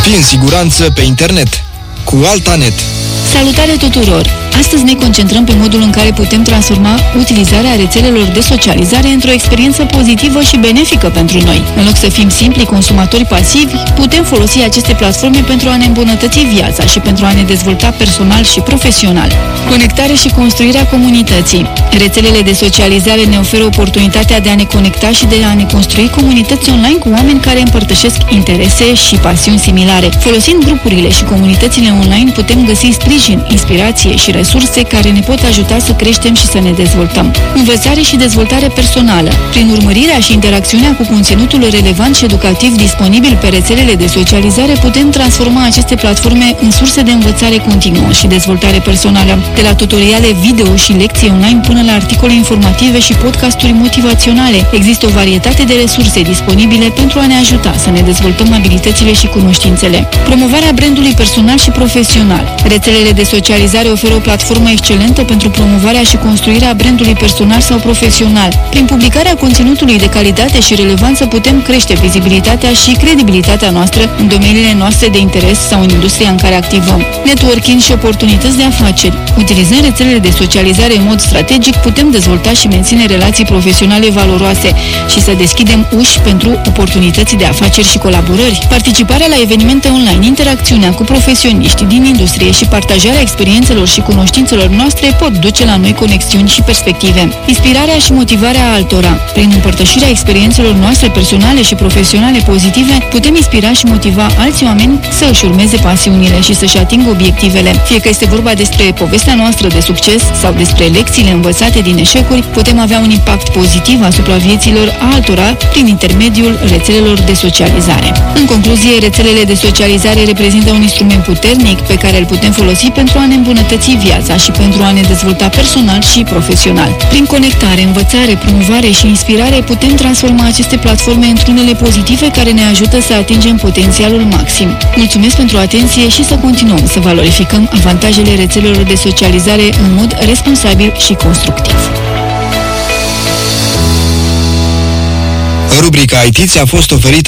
Fii în siguranță pe internet cu Altanet. Salutare tuturor! Astăzi ne concentrăm pe modul în care putem transforma utilizarea rețelelor de socializare într-o experiență pozitivă și benefică pentru noi. În loc să fim simpli consumatori pasivi, putem folosi aceste platforme pentru a ne îmbunătăți viața și pentru a ne dezvolta personal și profesional. Conectare și construirea comunității. Rețelele de socializare ne oferă oportunitatea de a ne conecta și de a ne construi comunități online cu oameni care împărtășesc interese și pasiuni similare. Folosind grupurile și comunitățile online, putem găsi sprijin, inspirație și resurse care ne pot ajuta să creștem și să ne dezvoltăm. Învățare și dezvoltare personală. Prin urmărirea și interacțiunea cu conținutul relevant și educativ disponibil pe rețelele de socializare, putem transforma aceste platforme în surse de învățare continuă și dezvoltare personală. De la tutoriale video și lecții online până la articole informative și podcasturi motivaționale, există o varietate de resurse disponibile pentru a ne ajuta să ne dezvoltăm abilitățile și cunoștințele. Promovarea brandului personal și profesional. Rețelele de socializare oferă o platformă excelentă pentru promovarea și construirea brandului personal sau profesional. Prin publicarea conținutului de calitate și relevanță putem crește vizibilitatea și credibilitatea noastră în domeniile noastre de interes sau în industria în care activăm. Networking și oportunități de afaceri. Utilizând rețelele de socializare în mod strategic, putem dezvolta și menține relații profesionale valoroase și să deschidem uși pentru oportunități de afaceri și colaborări. Participarea la evenimente online, interacțiunea cu profesioniști din industrie și partajarea experiențelor și cunoștințelor noastre pot duce la noi conexiuni și perspective. Inspirarea și motivarea altora. Prin împărtășirea experiențelor noastre personale și profesionale pozitive, putem inspira și motiva alți oameni să își urmeze pasiunile și să-și atingă obiectivele. Fie că este vorba despre povestea noastră de succes sau despre lecțiile învățate din eșecuri, putem avea un impact pozitiv asupra vieților altora prin intermediul rețelelor de socializare. În concluzie, rețelele de socializare reprezintă un instrument puternic pe care îl putem folosi pentru a ne îmbunătăți viața și pentru a ne dezvolta personal și profesional. Prin conectare, învățare, promovare și inspirare putem transforma aceste platforme într-unele pozitive care ne ajută să atingem potențialul maxim. Mulțumesc pentru atenție și să continuăm să valorificăm avantajele rețelelor de socializare în mod responsabil și constructiv. Rubrica IT ți-a fost oferită